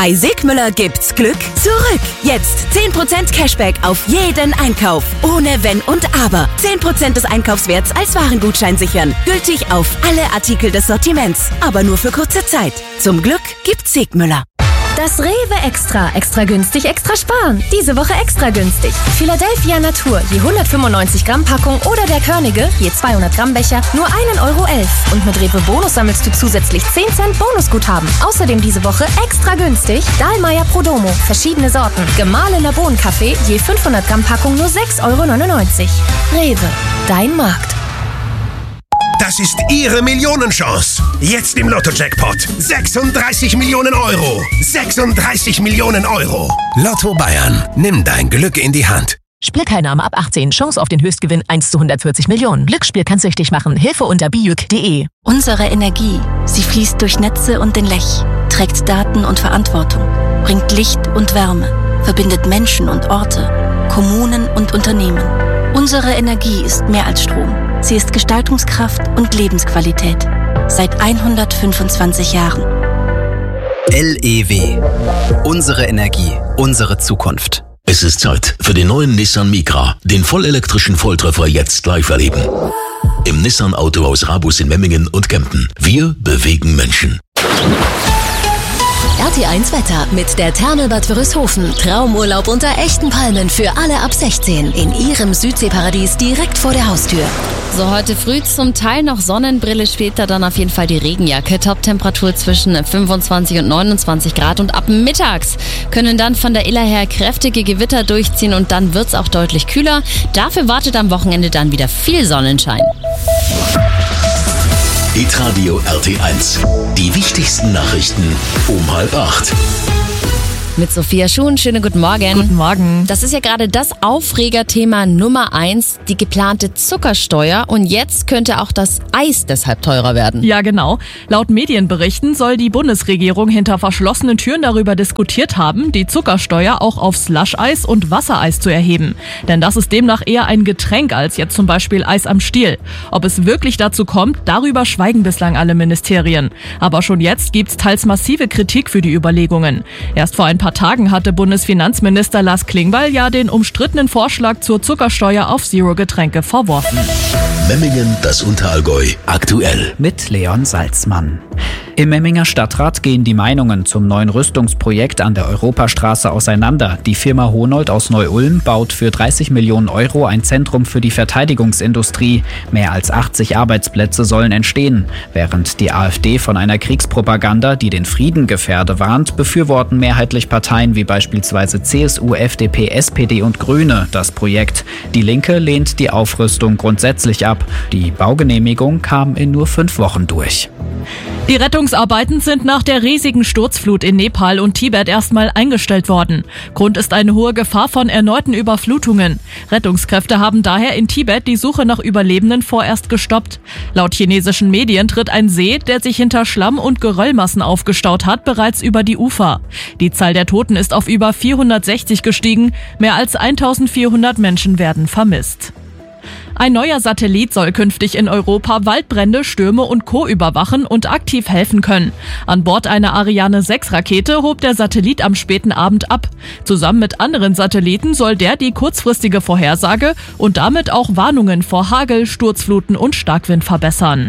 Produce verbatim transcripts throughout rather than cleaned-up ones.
Bei Sigmüller gibt's Glück zurück. Jetzt zehn Prozent Cashback auf jeden Einkauf. Ohne Wenn und Aber. zehn Prozent des Einkaufswerts als Warengutschein sichern. Gültig auf alle Artikel des Sortiments. Aber nur für kurze Zeit. Zum Glück gibt's Sigmüller. Das Rewe Extra. Extra günstig, extra sparen. Diese Woche extra günstig. Philadelphia Natur, je hundertfünfundneunzig Gramm Packung oder der Körnige, je zweihundert Gramm Becher, nur ein Euro elf. Und mit Rewe Bonus sammelst du zusätzlich zehn Cent Bonusguthaben. Außerdem diese Woche extra günstig Dahlmeier Prodomo, verschiedene Sorten. Gemahlener Bohnenkaffee, je fünfhundert Gramm Packung nur sechs Euro neunundneunzig. Rewe, dein Markt. Das ist Ihre Millionenchance. Jetzt im Lotto-Jackpot. sechsunddreißig Millionen Euro. sechsunddreißig Millionen Euro. Lotto Bayern. Nimm dein Glück in die Hand. Spielteilnahme ab achtzehn. Chance auf den Höchstgewinn eins zu hundertvierzig Millionen. Glücksspiel kann süchtig machen. Hilfe unter bijuk punkt de. Unsere Energie, sie fließt durch Netze und den Lech, trägt Daten und Verantwortung, bringt Licht und Wärme, verbindet Menschen und Orte, Kommunen und Unternehmen. Unsere Energie ist mehr als Strom. Sie ist Gestaltungskraft und Lebensqualität. Seit hundertfünfundzwanzig Jahren. L E W. Unsere Energie, unsere Zukunft. Es ist Zeit für den neuen Nissan Micra. Den vollelektrischen Volltreffer jetzt live erleben. Im Nissan Autohaus Rabus in Memmingen und Kempten. Wir bewegen Menschen. R T eins Wetter mit der Thermelbad Wörishofen. Traumurlaub unter echten Palmen für alle ab sechzehn. In Ihrem Südseeparadies direkt vor der Haustür. So, heute früh zum Teil noch Sonnenbrille, später dann auf jeden Fall die Regenjacke. Toptemperatur zwischen fünfundzwanzig und neunundzwanzig Grad und ab mittags können dann von der Iller her kräftige Gewitter durchziehen und dann wird's auch deutlich kühler. Dafür wartet am Wochenende dann wieder viel Sonnenschein. Hitradio R T eins. Die wichtigsten Nachrichten um halb acht. Mit Sophia Schuhn, schönen guten Morgen. Guten Morgen. Das ist ja gerade das Aufregerthema Nummer eins, die geplante Zuckersteuer. Und jetzt könnte auch das Eis deshalb teurer werden. Ja, genau. Laut Medienberichten soll die Bundesregierung hinter verschlossenen Türen darüber diskutiert haben, die Zuckersteuer auch auf Slush-Eis und Wassereis zu erheben. Denn das ist demnach eher ein Getränk als jetzt zum Beispiel Eis am Stiel. Ob es wirklich dazu kommt, darüber schweigen bislang alle Ministerien. Aber schon jetzt gibt's teils massive Kritik für die Überlegungen. Erst vor ein paar Tagen hatte Bundesfinanzminister Lars Klingbeil ja den umstrittenen Vorschlag zur Zuckersteuer auf Zero-Getränke verworfen. Memmingen, das Unterallgäu, aktuell. Mit Leon Salzmann. Im Memminger Stadtrat gehen die Meinungen zum neuen Rüstungsprojekt an der Europastraße auseinander. Die Firma Honold aus Neu-Ulm baut für dreißig Millionen Euro ein Zentrum für die Verteidigungsindustrie. Mehr als achtzig Arbeitsplätze sollen entstehen. Während die AfD von einer Kriegspropaganda, die den Frieden gefährde, warnt, befürworten mehrheitlich Parteien wie beispielsweise C S U, F D P, S P D und Grüne das Projekt. Die Linke lehnt die Aufrüstung grundsätzlich ab. Die Baugenehmigung kam in nur fünf Wochen durch. Die Rettungsarbeiten sind nach der riesigen Sturzflut in Nepal und Tibet erstmal eingestellt worden. Grund ist eine hohe Gefahr von erneuten Überflutungen. Rettungskräfte haben daher in Tibet die Suche nach Überlebenden vorerst gestoppt. Laut chinesischen Medien tritt ein See, der sich hinter Schlamm und Geröllmassen aufgestaut hat, bereits über die Ufer. Die Zahl der Toten ist auf über vierhundertsechzig gestiegen. Mehr als eintausendvierhundert Menschen werden vermisst. Ein neuer Satellit soll künftig in Europa Waldbrände, Stürme und Co. überwachen und aktiv helfen können. An Bord einer Ariane sechs Rakete hob der Satellit am späten Abend ab. Zusammen mit anderen Satelliten soll der die kurzfristige Vorhersage und damit auch Warnungen vor Hagel, Sturzfluten und Starkwind verbessern.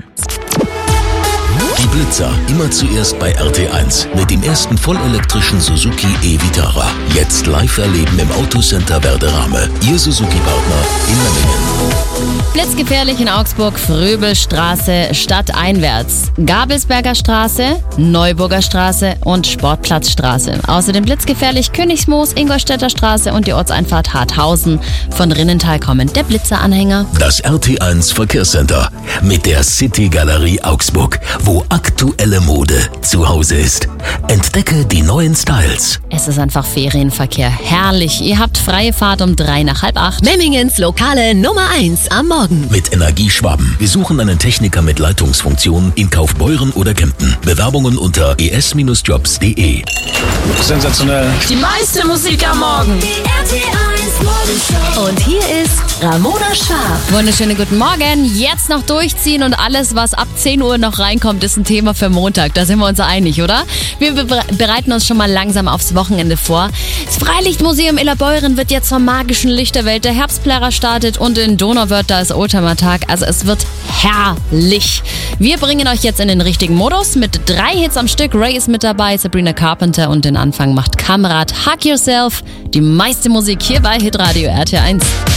Die Blitzer, immer zuerst bei R T eins mit dem ersten vollelektrischen Suzuki e-Vitara. Jetzt live erleben im Autocenter Werderame. Ihr Suzuki-Partner in Memmingen. Blitzgefährlich in Augsburg, Fröbelstraße stadteinwärts, Gabelsberger Straße, Neuburger Straße und Sportplatzstraße. Außerdem blitzgefährlich Königsmoos, Ingolstädter Straße und die Ortseinfahrt Harthausen. Von Rinnental kommend der Blitzeranhänger. Das R T eins Verkehrscenter mit der City Galerie Augsburg, wo aktuelle Mode zu Hause ist. Entdecke die neuen Styles. Es ist einfach Ferienverkehr. Herrlich. Ihr habt freie Fahrt um drei nach halb acht. Memmingens lokale Nummer eins am Morgen. Mit Energieschwaben. Wir suchen einen Techniker mit Leitungsfunktion in Kaufbeuren oder Kempten. Bewerbungen unter e s jobs punkt de. Sensationell. Die meiste Musik am Morgen. Die R T eins Und hier ist Ramona Schwarz. Wunderschönen guten Morgen. Jetzt noch durchziehen und alles, was ab zehn Uhr noch reinkommt, ist ein Thema für Montag. Da sind wir uns einig, oder? Wir be- bereiten uns schon mal langsam aufs Wochenende vor. Das Freilichtmuseum Illerbeuren wird jetzt vom magischen Licht der Welt. Der Herbstplärrer startet und in Donauwörth, da ist Oldtimer-Tag. Also es wird herrlich. Wir bringen euch jetzt in den richtigen Modus mit drei Hits am Stück. Ray ist mit dabei, Sabrina Carpenter und den Anfang macht Kamrat Hug Yourself. Die meiste Musik hier bei Hitradio R T eins.